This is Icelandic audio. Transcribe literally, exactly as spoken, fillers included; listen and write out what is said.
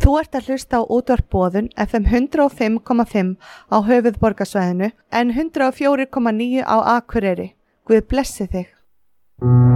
Þú ert að hlusta á útvarp Boðun F M hundrað og fimm komma fimm á höfuðborgarsvæðinu en hundrað og fjögur komma níu á Akureyri. Guð blessi þig.